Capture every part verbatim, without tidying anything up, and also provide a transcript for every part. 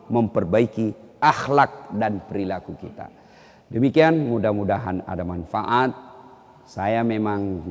memperbaiki akhlak dan perilaku kita. Demikian, mudah-mudahan ada manfaat. Saya memang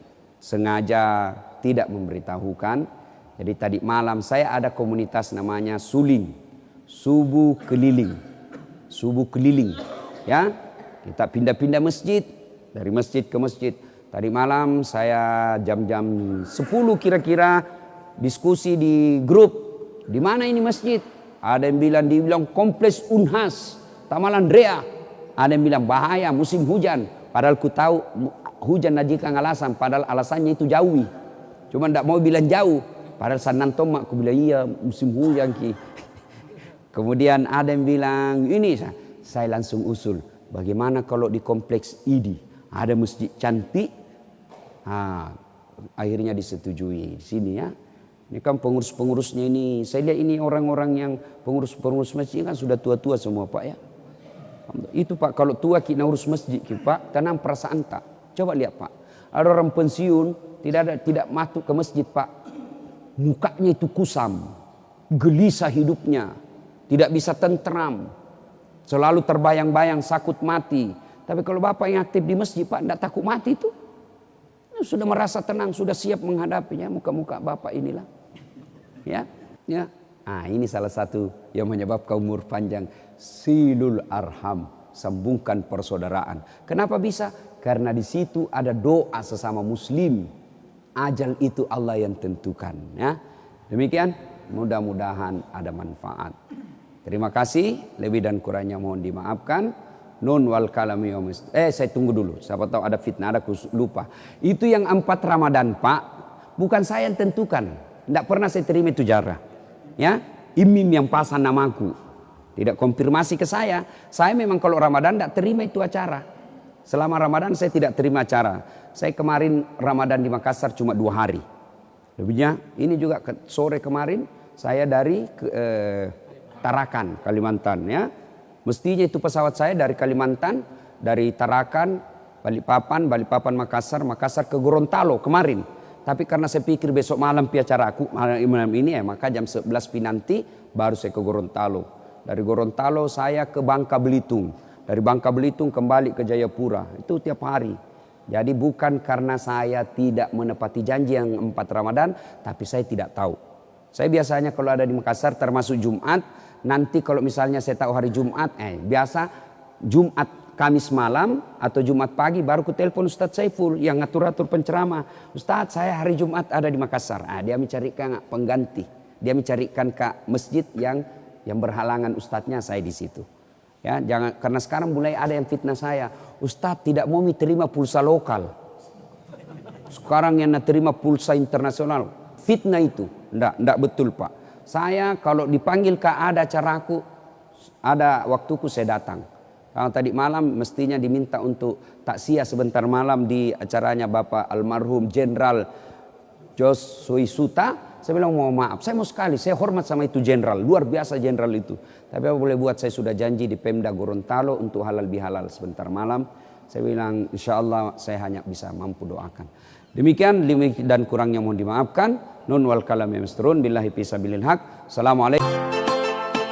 sengaja tidak memberitahukan. Jadi tadi malam saya ada komunitas namanya Suling, Subuh Keliling. Subuh Keliling, ya. Kita pindah-pindah masjid, dari masjid ke masjid. Tadi malam saya jam-jam sepuluh kira-kira diskusi di grup, di mana ini masjid? Ada yang bilang dibilang kompleks Unhas, Taman Andrea. Ada yang bilang bahaya musim hujan. Padahal ku tahu hujan najika alasan, padahal alasannya itu jauhi. Cuma tidak mau bilang jauh. Padahal sanan tomak ku bilang iya musim hujan ki. Kemudian ada yang bilang ini, saya langsung usul. Bagaimana kalau di kompleks I D I ada masjid cantik? Nah, akhirnya disetujui di sini ya. Ini kan pengurus-pengurusnya ini, saya lihat ini orang-orang yang pengurus-pengurus masjid kan sudah tua-tua semua Pak ya. Itu Pak, kalau tua kita urus masjid Pak, tanam perasaan tak. Coba lihat Pak, ada orang pensiun tidak ada tidak masuk ke masjid Pak, mukanya itu kusam, gelisah hidupnya, tidak bisa tentram, selalu terbayang-bayang sakut mati. Tapi kalau Bapak yang aktif di masjid Pak, tidak takut mati itu, sudah merasa tenang, sudah siap menghadapinya. Muka-muka Bapak inilah, ya, ya. Nah, ini salah satu yang menyebabkan umur panjang. Silul arham, sambungkan persaudaraan. Kenapa bisa? Karena di situ ada doa sesama Muslim. Ajal itu Allah yang tentukan. Ya, demikian. Mudah-mudahan ada manfaat. Terima kasih. Lebih dan kurangnya mohon dimaafkan. Nun wal kalami eh saya tunggu dulu. Siapa tahu ada fitnah, ada lupa. Itu yang empat Ramadan Pak, bukan saya yang tentukan. Tidak pernah saya terima itu jara. Ya, imim yang pasang namaku. Tidak konfirmasi ke saya. Saya memang kalau Ramadan tidak terima itu acara. Selama Ramadan saya tidak terima acara. Saya kemarin Ramadan di Makassar cuma dua hari. Lebihnya ini juga ke, sore kemarin saya dari ke, eh, Tarakan, Kalimantan ya. Mestinya itu pesawat saya dari Kalimantan, dari Tarakan, Balikpapan, Balikpapan Makassar, Makassar ke Gorontalo kemarin. Tapi karena saya pikir besok malam pi acara aku malam ini ya, maka jam sebelas pi nanti baru saya ke Gorontalo. Dari Gorontalo saya ke Bangka Belitung. Dari Bangka Belitung kembali ke Jayapura. Itu tiap hari. Jadi bukan karena saya tidak menepati janji yang empat Ramadan, tapi saya tidak tahu. Saya biasanya kalau ada di Makassar termasuk Jumat, nanti kalau misalnya saya tahu hari Jumat, eh biasa Jumat Kamis malam atau Jumat pagi baru ku telepon Ustadz Saiful yang ngatur-atur penceramah. Ustadz saya hari Jumat ada di Makassar. Ah, dia mencarikan pengganti. Dia mencarikan ke masjid yang yang berhalangan ustadznya, saya di situ. Ya, jangan karena sekarang mulai ada yang fitnah saya. Ustadz tidak mau terima pulsa lokal. Sekarang yang terima pulsa internasional. Fitnah itu. Enggak, enggak betul Pak. Saya kalau dipanggil ke ada acaraku, ada waktuku saya datang. Kalau tadi malam mestinya diminta untuk takziah sebentar malam di acaranya Bapak almarhum Jenderal Jos Suisuta. Saya bilang mau maaf, saya mau sekali, saya hormat sama itu jenderal, luar biasa jenderal itu. Tapi apa boleh buat, saya sudah janji di Pemda Gorontalo untuk halal bihalal sebentar malam. Saya bilang insya Allah saya hanya bisa mampu doakan. Demikian, dan kurangnya mohon dimaafkan. Nun wal kalam yamsturun billahi fisabilil haq. Assalamualaikum.